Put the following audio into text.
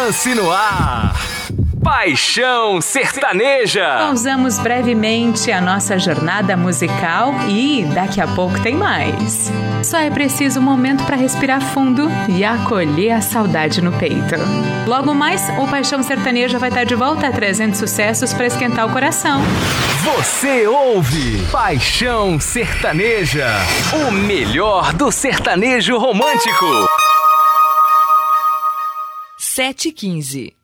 Romance no ar. Paixão Sertaneja. Pausamos brevemente a nossa jornada musical e daqui a pouco tem mais. Só é preciso um momento para respirar fundo e acolher a saudade no peito. Logo mais, o Paixão Sertaneja vai estar de volta trazendo sucessos para esquentar o coração. Você ouve Paixão Sertaneja, o melhor do sertanejo romântico. 7h15.